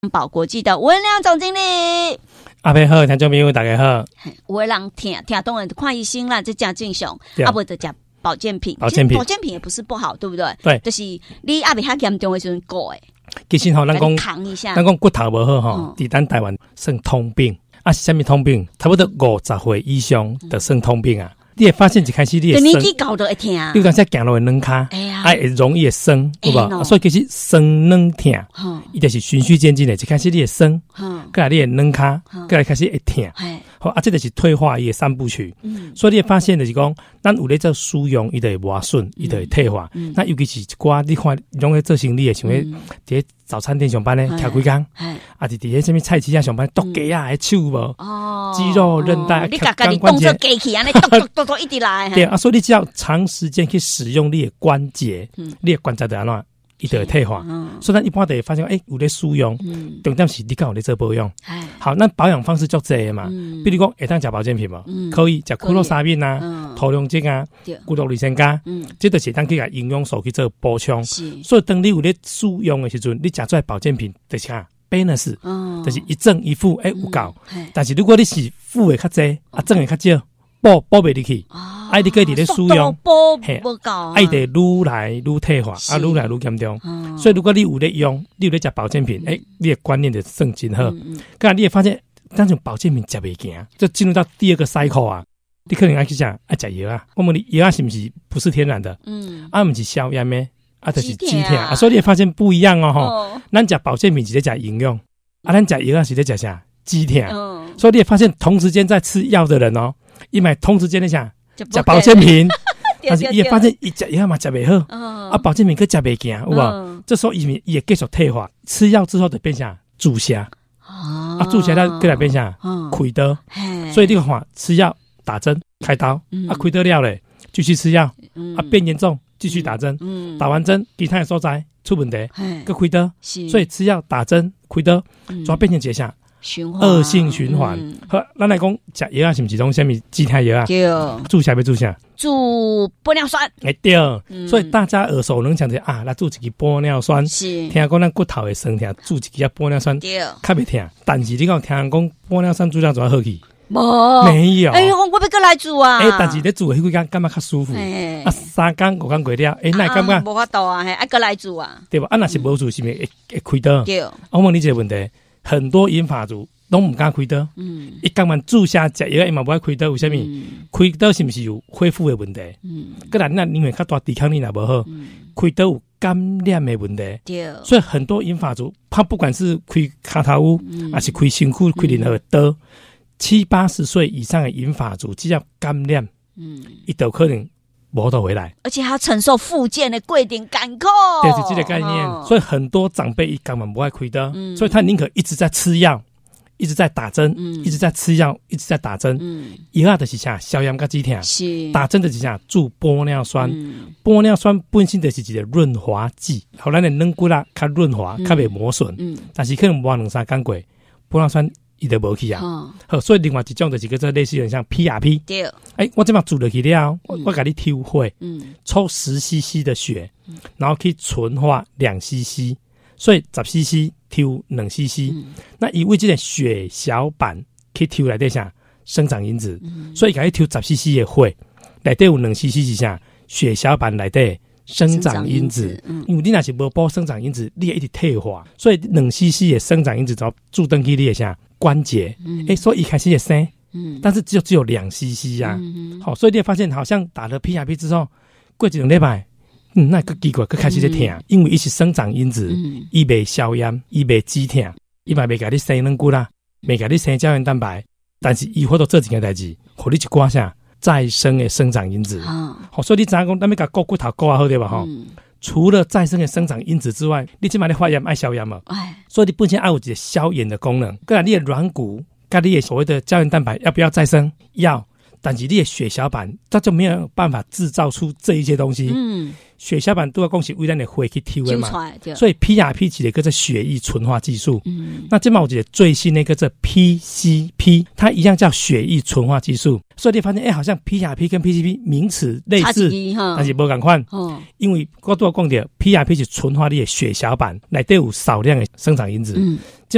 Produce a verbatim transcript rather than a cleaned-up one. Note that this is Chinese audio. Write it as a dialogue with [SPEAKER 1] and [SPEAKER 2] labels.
[SPEAKER 1] 宝国际的文良总经理，
[SPEAKER 2] 阿伯好，听众朋友大家好。
[SPEAKER 1] 有的人听听懂了看医生啦，这加正常，啊不就加保健品。
[SPEAKER 2] 保健品，
[SPEAKER 1] 保健品也不是不好，对不对？
[SPEAKER 2] 对，
[SPEAKER 1] 就是你阿伯较严重的时候过诶。
[SPEAKER 2] 其实吼，咱讲
[SPEAKER 1] 扛一下，
[SPEAKER 2] 咱讲骨头无好吼，伫咱台湾算通病。啊，是啥物通病？差不多五十岁以上的算通病啊。你会发现一开始你的
[SPEAKER 1] 年纪高都会痛，
[SPEAKER 2] 你讲说行路会软骹，
[SPEAKER 1] 哎呀，
[SPEAKER 2] 啊会容易会酸，有无？所以其实酸软痛，伊就是循序渐进的。一开始你会酸，过来你会软骹，过来开始会痛，好啊，这就是退化伊的三部曲。所以你会发现就是讲，咱有咧做使用，伊就会磨损，伊就会退化。那尤其是一寡你看，拢咧做生理的，像咧伫早餐店上班咧，徛几工，啊，伫伫迄什么菜市啊上班，剁鸡啊，迄手无，肌肉韧带，
[SPEAKER 1] 你家己动作机器安尼，剁剁剁剁一直来。
[SPEAKER 2] 对啊，所以你只要长时间去使用你的关节，你的关节就安怎，伊就会退化。所以咱一般就会发现，诶，有咧使用，重点是你敢有咧做保养。好，那保养方式足侪的嘛，比如讲，会当食保健品嘛，可以食苦肉沙面啊、头龙精啊、骨头利参加，这都是当去甲营养素去做补充。所以当你有咧使用的时阵，你食出来保健品就是啥 bonus， 就是一正一负，诶有够。但是如果你是负的较侪，啊正的较少。补补袂入去，啊！你个伫咧使用，
[SPEAKER 1] 嘿，
[SPEAKER 2] 爱得愈来愈退化，啊，愈来愈严重。所以如果你有咧用，你有咧食保健品，诶，你的观念就算真好。咁你会发现，当种保健品食袂行，就进入到第二个 cycle 啊。你可能爱去食爱食药啊，我问你药啊是不是不是天然的？嗯，啊，不是消炎的，啊，就是止痛啊。所以你会发现不一样哦，吼。咱食保健品是咧食营养，啊，咱食药啊是咧食啥止痛。所以你会发现，同时间在吃药的人哦。伊买同时间咧啥，食保健品，但是伊会发现伊食药嘛食袂好，啊保健品佮食袂行，有无？这时候伊伊会继续退化，吃药之后就变啥注射，啊注射了过来变啥开刀，所以你看吃药打针开刀，啊开刀了咧继续吃药，啊变严重继续打针，打完针其他的所在出问题，佮开刀，所以吃药打针开刀，主要变成一下。恶性循环，好，咱来讲食药啊，是不是种什么止痛药啊？
[SPEAKER 1] 对，
[SPEAKER 2] 注射要注啥？
[SPEAKER 1] 注玻尿酸。
[SPEAKER 2] 哎对，所以大家耳熟能详的啊，来注一支玻尿酸。是，听讲咱骨头会酸痛，注一支玻尿酸，对，较袂痛。但是你讲听人讲玻尿酸注了怎好去？
[SPEAKER 1] 无，
[SPEAKER 2] 没有。
[SPEAKER 1] 哎呦，我要过来注啊！
[SPEAKER 2] 哎，但是你注迄几工感觉较舒服。啊，三工五工过了，哎，那感觉
[SPEAKER 1] 无法度啊，还爱过来注啊？
[SPEAKER 2] 对吧？啊，那是无注是咪会会开刀？
[SPEAKER 1] 对。
[SPEAKER 2] 我问你一个问题。很多银发族拢唔敢开刀，嗯，一讲完注射食药，伊嘛不爱开刀，为什么？嗯、开刀是不是有恢复的问题？嗯，个人那因为较大抵抗力也不好，嗯、开刀有感染的问题，对，所以很多银发族，他不管是开卡头屋，还、嗯、是开身躯、开任何刀，七八十岁以上的银发族，只要感染，嗯，伊都可能。无得回来，
[SPEAKER 1] 而且还承受复健的贵点感扣，
[SPEAKER 2] 就是这个概念。哦、所以很多长辈一根本不爱开刀，嗯、所以他宁可一直在吃药，一直在打针，嗯、一直在吃药，一直在打针。以下的是啥？消炎跟止痛，是打针的是啥？注玻尿酸。嗯、玻尿酸本身就是一个润滑剂，好咱的软骨啦，较润滑，较袂磨损。嗯、但是可能磨两三工过，玻尿酸。伊就无去啊，哦、好，所以另外一种就是叫做类似于像 P R P， 对，哎、欸，我这边注落去了，我我给你抽血，嗯，抽十 C C 的血，嗯、然后去纯化两 C C， 所以十 C C 抽两 C C，、嗯、那因为这个血小板去抽来底啥生长因子，嗯、所以给你抽十 C C 的血，内底有两 C C 是啥血小板内底。生长因子，嗯、因为你若是无补生长因子，你会一直退化，所以两 C C 的生长因子只要注登去你的啥关节，嗯欸、所以一开始也生，嗯、但是只有只有两 C C 啊，嗯、好，所以你会发现好像打了 P R P 之后，过一两礼拜，嗯，那个奇怪，佢开始在痛，嗯、因为伊是生长因子，伊袂消炎，伊袂止痛，伊嘛袂甲你生软骨啦，袂甲你生胶原蛋白，但是伊或者做一件代志，互你一寡啥？再生的生长因子，好、哦，所以你知影讲，咱要甲骨骨头骨啊好对吧？哈、嗯，除了再生的生长因子之外，你即摆咧发炎爱消炎嘛？哎，所以你本身爱有一个消炎的功能。个然你的软骨，跟你的所谓的胶原蛋白要不要再生？要，但是你的血小板，它就没有办法制造出这一些东西。嗯，血小板都要讲是为咱的血去抽的嘛，所以 P R P 是一个叫血液纯化技术。嗯，那这嘛我觉得最新那个叫 P C P， 它一样叫血液纯化技术。所以你发现，哎、欸，好像 P R P 跟 P C P 名词类似，但是不同款。哦，因为我都要讲到 P R P 是纯化你的血小板，内底有少量的生长因子。嗯。